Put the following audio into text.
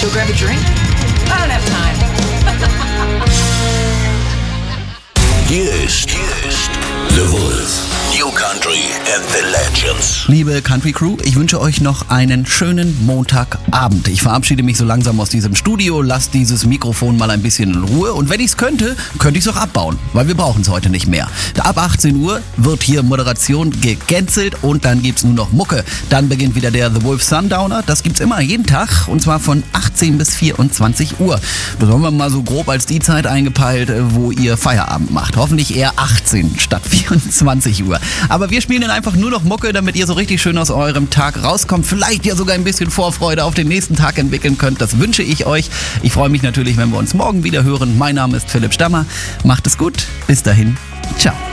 Go grab a drink? I don't have time. Hier ist The Wolf. New Country and the Legends. Liebe Country Crew, ich wünsche euch noch einen schönen Montagabend. Ich verabschiede mich so langsam aus diesem Studio, lasst dieses Mikrofon mal ein bisschen in Ruhe und wenn ich es könnte ich es auch abbauen, weil wir brauchen es heute nicht mehr. Ab 18 Uhr wird hier Moderation gecancelt und dann gibt's nur noch Mucke. Dann beginnt wieder der The Wolf Sundowner, das gibt's immer jeden Tag und zwar von 18 bis 24 Uhr. Das haben wir mal so grob als die Zeit eingepeilt, wo ihr Feierabend macht. Hoffentlich eher 18 statt 24 Uhr. Aber wir spielen dann einfach nur noch Mucke, damit ihr so richtig schön aus eurem Tag rauskommt. Vielleicht ja sogar ein bisschen Vorfreude auf den nächsten Tag entwickeln könnt. Das wünsche ich euch. Ich freue mich natürlich, wenn wir uns morgen wieder hören. Mein Name ist Philipp Stammer. Macht es gut. Bis dahin. Ciao.